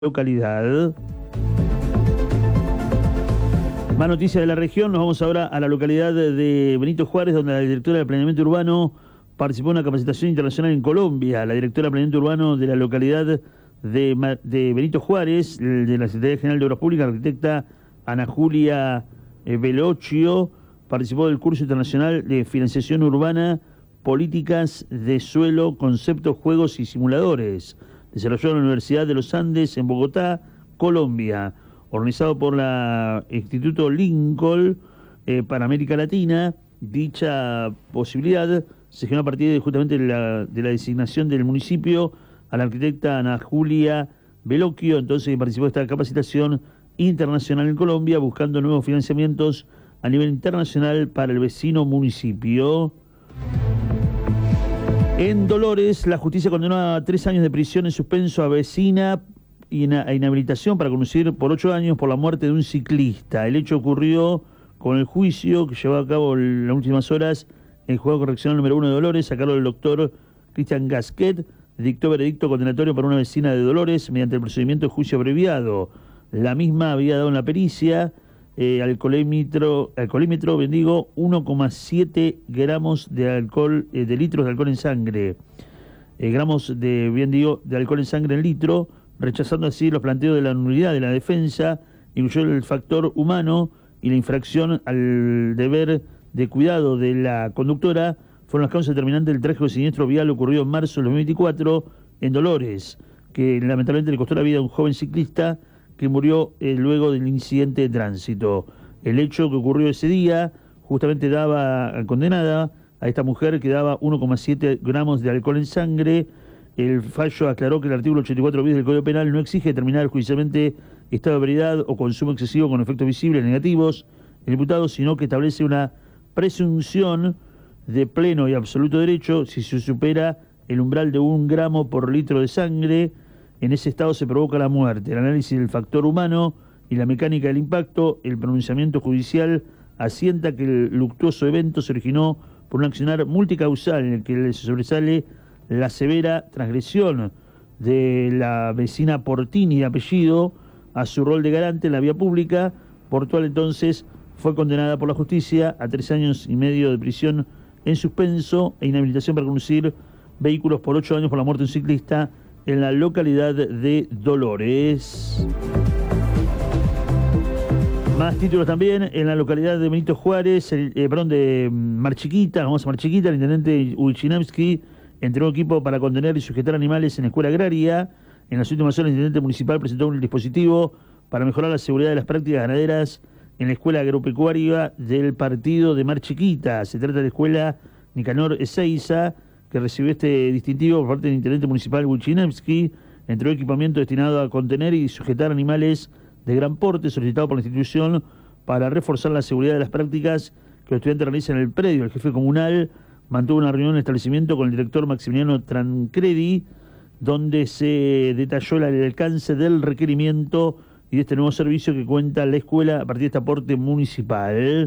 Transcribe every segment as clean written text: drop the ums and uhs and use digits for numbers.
localidad. Más noticias de la región, nos vamos ahora a la localidad de Benito Juárez, donde la directora de Planeamiento Urbano participó en una capacitación internacional en Colombia. La directora de Planeamiento Urbano de la localidad de Benito Juárez, de la Secretaría General de Obras Públicas, la arquitecta Ana Julia Velocio, participó del curso internacional de financiación urbana, políticas de suelo, conceptos, juegos y simuladores, desarrollado en la Universidad de los Andes en Bogotá, Colombia, organizado por la Instituto Lincoln para América Latina. Dicha posibilidad se generó a partir de justamente de la designación del municipio a la arquitecta Ana Julia Velocio, entonces participó de esta capacitación internacional en Colombia, buscando nuevos financiamientos a nivel internacional para el vecino municipio. En Dolores, la justicia condenó a 3 años de prisión en suspenso a vecina e inhabilitación para conducir por 8 años por la muerte de un ciclista. El hecho ocurrió con el juicio que llevó a cabo en las últimas horas el juzgado correccional número 1 de Dolores, a cargo del doctor Cristian Gasquet, dictó veredicto condenatorio para una vecina de Dolores mediante el procedimiento de juicio abreviado. La misma había dado en la pericia alcoholímetro, 1,7 gramos de alcohol, de litros de alcohol en sangre, gramos de alcohol en sangre en litro, rechazando así los planteos de la nulidad de la defensa, incluyó el factor humano y la infracción al deber de cuidado de la conductora, fueron las causas determinantes del trágico siniestro vial ocurrido en marzo del 2024 en Dolores, que lamentablemente le costó la vida a un joven ciclista que murió luego del incidente de tránsito. El hecho que ocurrió ese día justamente daba condenada a esta mujer que daba 1,7 gramos de alcohol en sangre. El fallo aclaró que el artículo 84 bis del Código Penal no exige determinar judicialmente estado de ebriedad o consumo excesivo con efectos visibles negativos el imputado, sino que establece una presunción de pleno y absoluto derecho si se supera el umbral de 1 gramo por litro de sangre. En ese estado se provoca la muerte. El análisis del factor humano y la mecánica del impacto, el pronunciamiento judicial asienta que el luctuoso evento se originó por un accionar multicausal en el que se sobresale la severa transgresión de la vecina Portini de apellido a su rol de garante en la vía pública, por cual entonces fue condenada por la justicia a 3 años y medio de prisión en suspenso e inhabilitación para conducir vehículos por 8 años por la muerte de un ciclista en la localidad de Dolores. Más títulos también en la localidad de Benito Juárez, de Mar Chiquita, vamos a Mar Chiquita, el intendente Uychinavsky entregó equipo para contener y sujetar animales en la escuela agraria. En las últimas horas el intendente municipal presentó un dispositivo para mejorar la seguridad de las prácticas ganaderas en la escuela agropecuaria del partido de Mar Chiquita. Se trata de la escuela Nicanor Ezeiza, que recibió este distintivo por parte del intendente municipal Uychinavsky. Entregó equipamiento destinado a contener y sujetar animales de gran porte, solicitado por la institución para reforzar la seguridad de las prácticas que los estudiantes realizan en el predio. El jefe comunal mantuvo una reunión en el establecimiento con el director Maximiliano Trancredi, donde se detalló el alcance del requerimiento y de este nuevo servicio que cuenta la escuela a partir de este aporte municipal.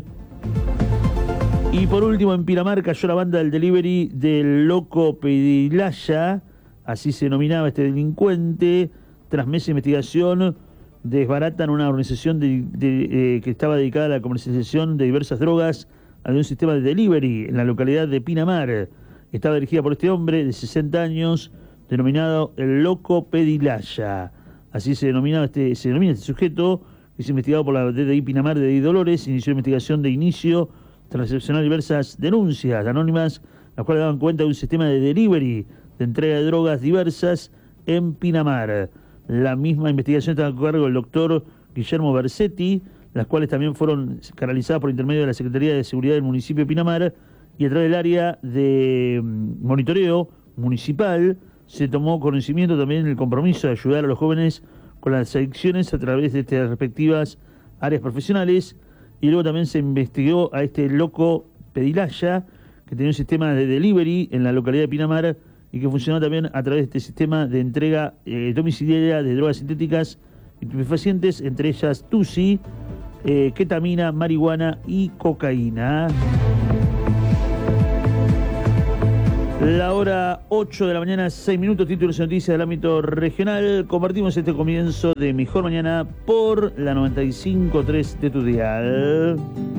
Y por último, en Pinamar cayó la banda del delivery del Loco Pedilaya, así se denominaba este delincuente. Tras meses de investigación, desbaratan una organización que estaba dedicada a la comercialización de diversas drogas a un sistema de delivery en la localidad de Pinamar. Estaba dirigida por este hombre de 60 años, denominado el Loco Pedilaya. Así se denomina este sujeto, que es investigado por la DDI Pinamar de Dolores. Inició investigación de inicio tras recepcionar diversas denuncias anónimas, las cuales daban cuenta de un sistema de delivery de entrega de drogas diversas en Pinamar. La misma investigación está a cargo del doctor Guillermo Bersetti, las cuales también fueron canalizadas por intermedio de la Secretaría de Seguridad del municipio de Pinamar, y a través del área de monitoreo municipal se tomó conocimiento también del compromiso de ayudar a los jóvenes con las adicciones a través de estas respectivas áreas profesionales. Y luego también se investigó a este Loco Pedilaya, que tenía un sistema de delivery en la localidad de Pinamar y que funcionó también a través de este sistema de entrega domiciliaria de drogas sintéticas y estupefacientes, entre ellas tusi, ketamina, marihuana y cocaína. La hora 8 de la mañana, 6 minutos, títulos y noticias del ámbito regional. Compartimos este comienzo de Mejor Mañana por la 95.3 de tu dial.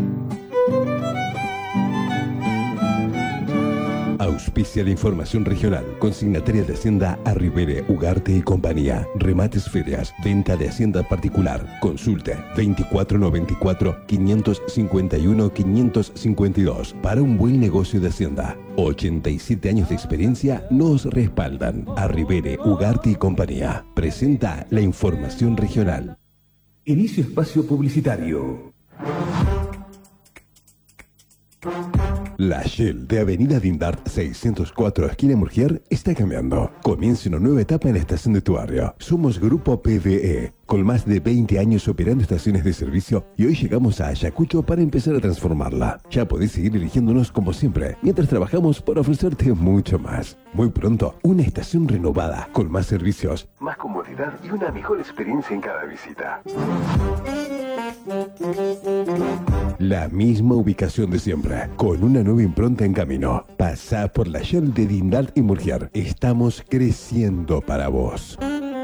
Auspicia la información regional. Consignataria de Hacienda Arribere, Ugarte y Compañía. Remates ferias. Venta de Hacienda particular. Consulte 2494-551-552. Para un buen negocio de Hacienda. 87 años de experiencia nos respaldan. Arribere, Ugarte y Compañía. Presenta la información regional. Inicio espacio publicitario. La Shell de Avenida Dindart 604, esquina Murgier, está cambiando. Comienza una nueva etapa en la estación de tu barrio. Somos Grupo PVE, con más de 20 años operando estaciones de servicio, y hoy llegamos a Ayacucho para empezar a transformarla. Ya podés seguir eligiéndonos como siempre, mientras trabajamos para ofrecerte mucho más. Muy pronto, una estación renovada, con más servicios, más comodidad y una mejor experiencia en cada visita. La misma ubicación de siempre, con una nueva impronta en camino. Pasá por la Shell de Dindart y Murgier. Estamos creciendo para vos.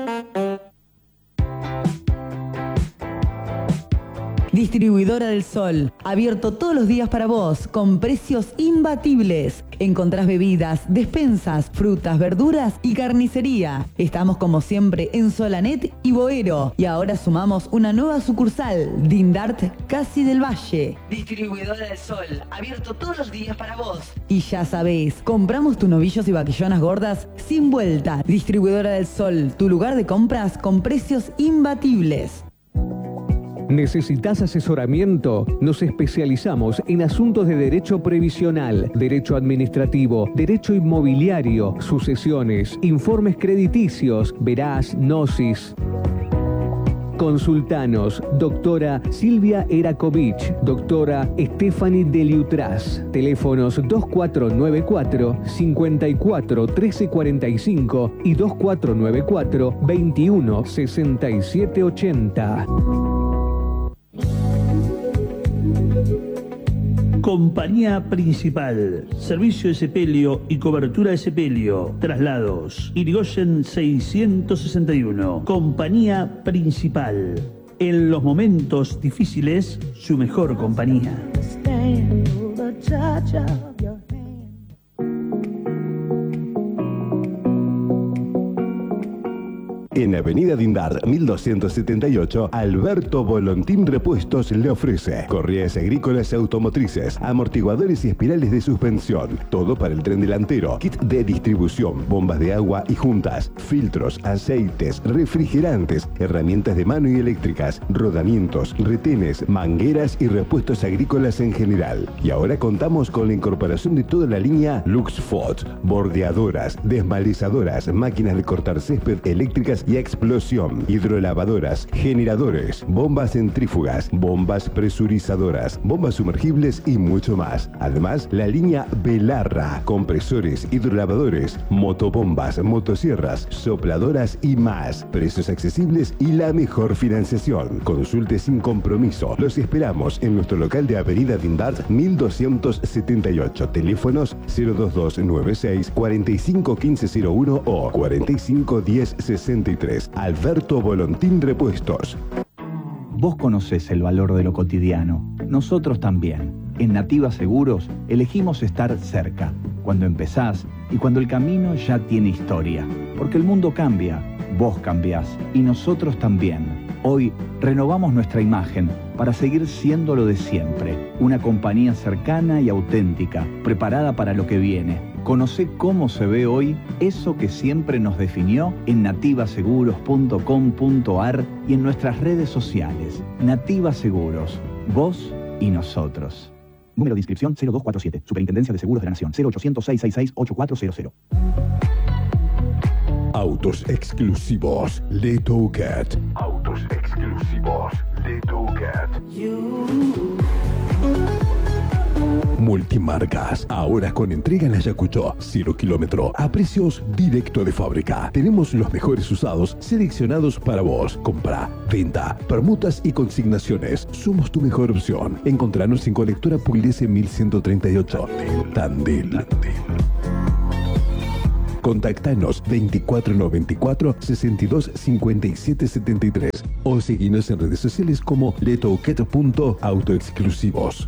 Distribuidora del Sol, abierto todos los días para vos, con precios imbatibles. Encontrás bebidas, despensas, frutas, verduras y carnicería. Estamos como siempre en Solanet y Boero. Y ahora sumamos una nueva sucursal, Dindart Casi del Valle. Distribuidora del Sol, abierto todos los días para vos. Y ya sabés, compramos tus novillos y vaquillonas gordas sin vuelta. Distribuidora del Sol, tu lugar de compras con precios imbatibles. ¿Necesitas asesoramiento? Nos especializamos en asuntos de derecho previsional, derecho administrativo, derecho inmobiliario, sucesiones, informes crediticios, verás, gnosis. Consultanos, doctora Silvia Erakovich, doctora Stephanie Deliutras. Teléfonos 2494 54 1345 y 2494 21 67 80. Compañía Principal, servicio de sepelio y cobertura de sepelio, traslados, Irigoyen 661. Compañía Principal, en los momentos difíciles, su mejor compañía. En Avenida Dindart 1278, Alberto Volontín Repuestos le ofrece correas agrícolas y automotrices, amortiguadores y espirales de suspensión, todo para el tren delantero, kit de distribución, bombas de agua y juntas, filtros, aceites, refrigerantes, herramientas de mano y eléctricas, rodamientos, retenes, mangueras y repuestos agrícolas en general. Y ahora contamos con la incorporación de toda la línea Luxfot, bordeadoras, desmalizadoras, máquinas de cortar césped eléctricas y explosión, hidrolavadoras, generadores, bombas centrífugas, bombas presurizadoras, bombas sumergibles y mucho más. Además, la línea Belarra, compresores, hidrolavadores, motobombas, motosierras, sopladoras y más. Precios accesibles y la mejor financiación. Consulte sin compromiso. Los esperamos en nuestro local de Avenida Dindart 1278. Teléfonos 02296 451501 o 451063. Alberto Volontín Repuestos. Vos conocés el valor de lo cotidiano. Nosotros también. En Nativa Seguros elegimos estar cerca, cuando empezás y cuando el camino ya tiene historia. Porque el mundo cambia, vos cambiás y nosotros también. Hoy renovamos nuestra imagen para seguir siendo lo de siempre. Una compañía cercana y auténtica, preparada para lo que viene. Conocé cómo se ve hoy eso que siempre nos definió en nativaseguros.com.ar y en nuestras redes sociales. Nativa Seguros, vos y nosotros. Número de inscripción 0247, Superintendencia de Seguros de la Nación, 0800-666-8400. Autos exclusivos Letoucat. Autos exclusivos Letoucat. Multimarcas, ahora con entrega en Ayacucho, 0 kilómetro, a precios directo de fábrica. Tenemos los mejores usados seleccionados para vos. Compra, venta, permutas y consignaciones. Somos tu mejor opción. Encontranos en Colectora Pugliese 1138. Tandil. Contactanos 2494 62 57 73 o seguinos en redes sociales como letouquet.autoexclusivos.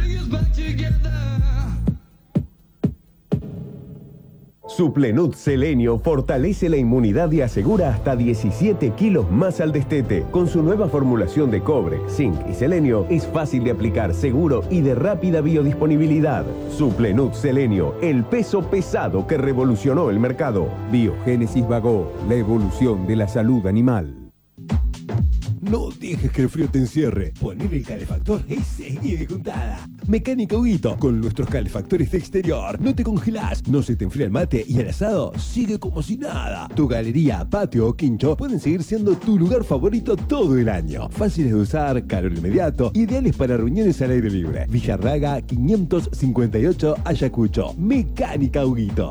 Suplenut Selenio fortalece la inmunidad y asegura hasta 17 kilos más al destete. Con su nueva formulación de cobre, zinc y selenio, es fácil de aplicar, seguro y de rápida biodisponibilidad. Suplenut Selenio, el peso pesado que revolucionó el mercado. Biogénesis Vagó, la evolución de la salud animal. No dejes que el frío te encierre. Poner el calefactor y seguir de juntada. Mecánica Huguito, con nuestros calefactores de exterior. No te congelás, no se te enfría el mate y el asado sigue como si nada. Tu galería, patio o quincho pueden seguir siendo tu lugar favorito todo el año. Fáciles de usar, calor inmediato, ideales para reuniones al aire libre. Villarraga 558 Ayacucho. Mecánica Huguito.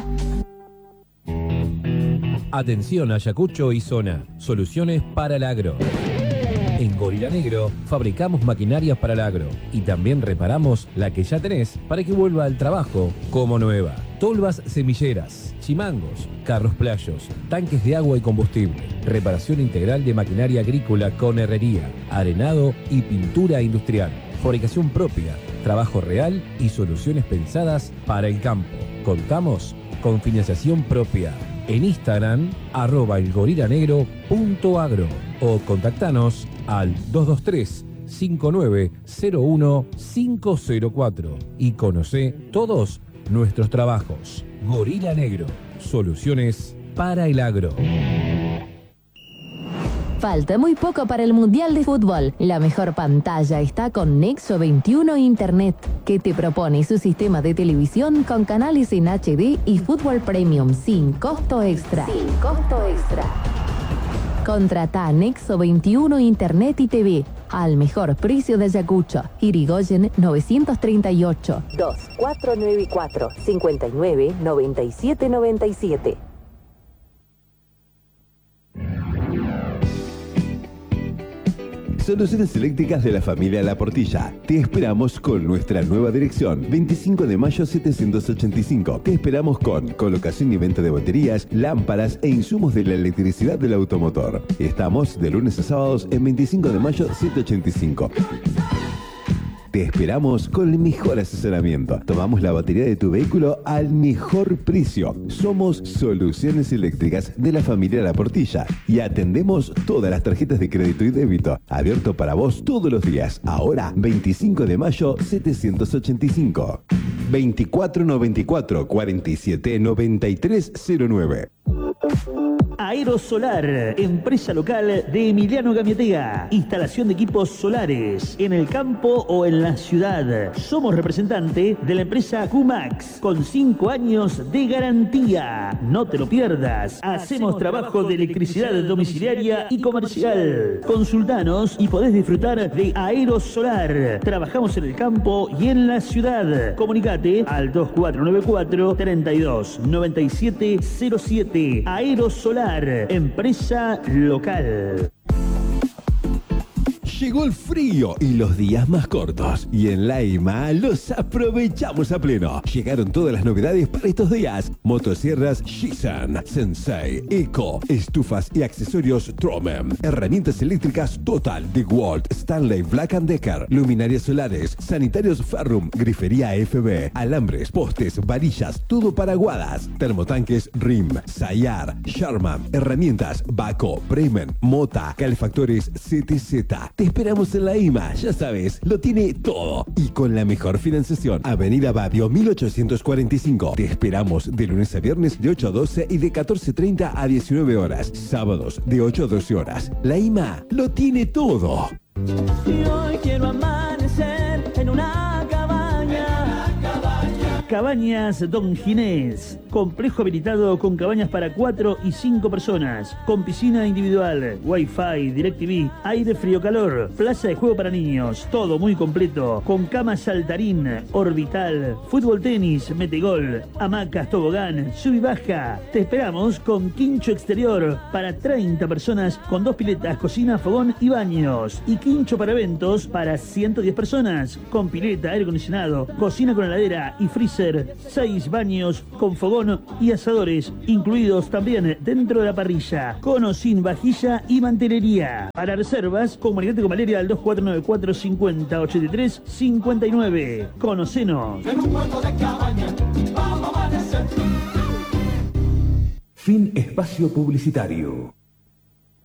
Atención Ayacucho y zona, soluciones para el agro. En Gorila Negro fabricamos maquinarias para el agro y también reparamos la que ya tenés para que vuelva al trabajo como nueva. Tolvas semilleras, chimangos, carros playos, tanques de agua y combustible, reparación integral de maquinaria agrícola con herrería, arenado y pintura industrial, fabricación propia, trabajo real y soluciones pensadas para el campo. Contamos con financiación propia. En Instagram, @elgorilanegro.agro o contactanos al 223-5901-504 y conoce todos nuestros trabajos. Gorila Negro, soluciones para el agro. Falta muy poco para el Mundial de Fútbol. La mejor pantalla está con Nexo 21 Internet, que te propone su sistema de televisión con canales en HD y fútbol premium sin costo extra. Contrata Nexo 21 Internet y TV al mejor precio de Ayacucho. Irigoyen 938 2494 59 97 97. Soluciones eléctricas de la familia La Portilla. Te esperamos con nuestra nueva dirección, 25 de mayo 785. Te esperamos con colocación y venta de baterías, lámparas e insumos de la electricidad del automotor. Estamos de lunes a sábados en 25 de mayo 785. Te esperamos con el mejor asesoramiento. Tomamos la batería de tu vehículo al mejor precio. Somos Soluciones Eléctricas de la familia La Portilla y atendemos todas las tarjetas de crédito y débito. Abierto para vos todos los días. Ahora, 25 de mayo 785. 2494 47 93 09. Aerosolar, empresa local de Emiliano Gamiategui. Instalación de equipos solares en el campo o en la ciudad. Somos representante de la empresa QMAX con 5 años de garantía. No te lo pierdas. Hacemos trabajo de electricidad domiciliaria y comercial. Consultanos y podés disfrutar de Aerosolar. Trabajamos en el campo y en la ciudad. Comunicate al 2494 32 97 07. Aerosolar, empresa local. Llegó el frío y los días más cortos. Y en la IMA los aprovechamos a pleno. Llegaron todas las novedades para estos días. Motosierras Shisan, Sensei, Eco, estufas y accesorios Tromem. Herramientas eléctricas Total, DeWalt, Stanley, Black & Decker. Luminarias solares, sanitarios Ferrum, grifería FB, alambres, postes, varillas, todo para aguadas. Termotanques RIM, Sayar, Sharman. Herramientas Baco, Bremen, Mota, calefactores CTZ. Te esperamos en la IMA, ya sabes, lo tiene todo. Y con la mejor financiación. Avenida Babio 1845. Te esperamos de lunes a viernes de 8 a 12 y de 14:30 a 19 horas. Sábados de 8 a 12 horas. La IMA lo tiene todo. Y hoy quiero amanecer en una Cabañas Don Ginés, complejo habilitado con cabañas para 4 y 5 personas, con piscina individual, wifi, DirecTV, aire frío-calor, plaza de juego para niños, todo muy completo, con cama saltarín, orbital, fútbol tenis, metegol, hamacas, tobogán, sub y baja. Te esperamos con quincho exterior para 30 personas con 2 piletas, cocina, fogón y baños, y quincho para eventos para 110 personas, con pileta, aire acondicionado, cocina con heladera y freezer Freezer, 6 baños con fogón y asadores, incluidos también dentro de la parrilla, con o sin vajilla y mantelería. Para reservas, comunicate con Valeria al 2494 50 83 59. Conocenos. En un cuarto de cabaña, vamos a amanecer. Fin espacio publicitario.